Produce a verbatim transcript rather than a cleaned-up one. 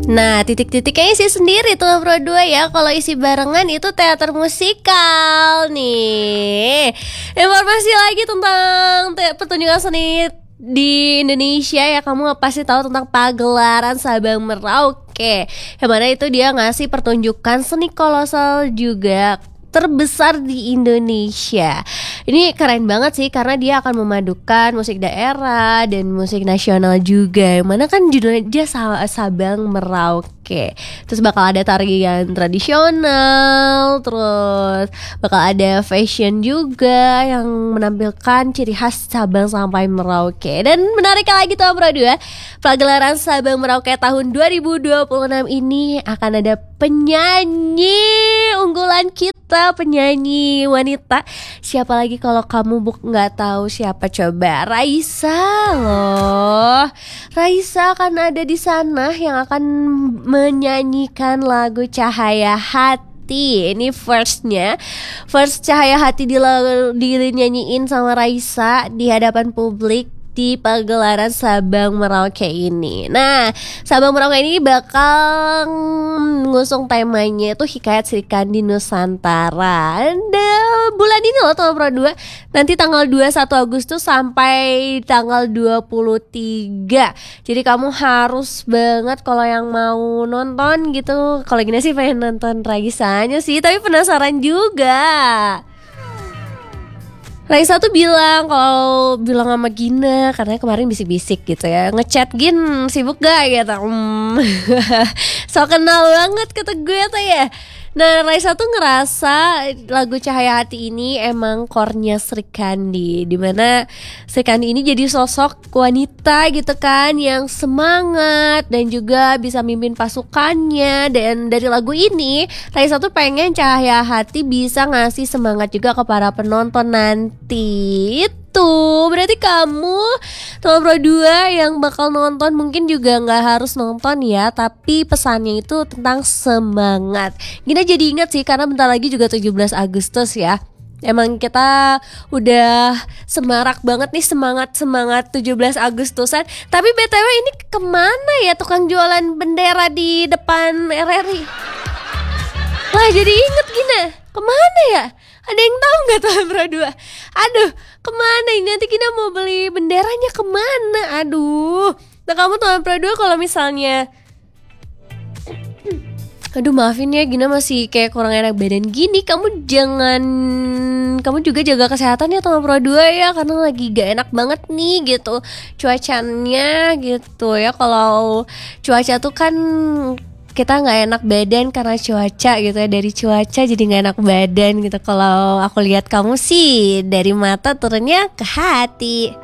Nah, titik-titiknya isi sendiri tuh Pro dua ya. Kalau isi barengan itu teater musikal nih. Informasi lagi tentang te- pertunjukan seni di Indonesia ya. Kamu pasti tahu tentang pagelaran Sabang Merauke, yang mana itu dia ngasih pertunjukan seni kolosal juga terbesar di Indonesia. Ini keren banget sih karena dia akan memadukan musik daerah dan musik nasional juga. Yang mana kan judulnya dia Sabang Merauke. Terus bakal ada tarian tradisional, terus bakal ada fashion juga yang menampilkan ciri khas Sabang sampai Merauke. Dan menarik lagi tuh Pro dua, pagelaran Sabang Merauke tahun dua ribu dua puluh enam ini akan ada penyanyi unggulan kita, penyanyi wanita. Siapa lagi kalau kamu buk nggak tahu siapa coba? Raisa loh. Raisa akan ada di sana yang akan menyanyikan lagu Cahaya Hati. Ini firstnya, first Cahaya Hati dinyanyiin sama Raisa di hadapan publik di pagelaran Sabang Merauke ini. Nah, Sabang Merauke ini bakal ngusung temanya itu Hikayat Sri Kandi Nusantara. Ada bulan ini loh tahun Pro dua. Nanti tanggal dua puluh satu Agustus sampai tanggal dua puluh tiga. Jadi kamu harus banget kalau yang mau nonton gitu. Kalau gini sih pengen nonton Raisanya sih, tapi penasaran juga. Raisa tuh bilang kalau bilang sama Gina, karena kemarin bisik-bisik gitu ya, ngechat Gin sibuk gak gitu. hmm. So kenal banget kata gue tuh ya. Nah, Raisa tuh ngerasa lagu Cahaya Hati ini emang core-nya Sri Kandi, dimana Sri Kandi ini jadi sosok wanita gitu kan, yang semangat dan juga bisa mimpin pasukannya. Dan dari lagu ini Raisa tuh pengen Cahaya Hati bisa ngasih semangat juga ke para penonton nanti. Tuh, berarti kamu teman Pro dua yang bakal nonton mungkin juga gak harus nonton ya, tapi pesannya itu tentang semangat. Gina jadi ingat sih karena bentar lagi juga tujuh belas Agustus ya. Emang kita udah semarak banget nih, semangat-semangat tujuh belas Agustusan. Tapi B T W ini kemana ya tukang jualan bendera di depan R R I? Wah, jadi inget Gina, kemana ya? Ada yang tahu nggak tuh Pro dua? Aduh, kemana ini? Nanti kita mau beli benderanya kemana? Aduh. Nah, kamu tuh Pro dua kalau misalnya, aduh maafin ya Gina masih kayak kurang enak badan gini, kamu jangan, kamu juga jaga kesehatan ya teman Pro dua ya, karena lagi gak enak banget nih gitu cuacanya gitu ya. Kalau cuaca tuh kan kita nggak enak badan karena cuaca gitu ya, dari cuaca jadi nggak enak badan gitu. Kalau aku lihat kamu sih dari mata turunnya ke hati.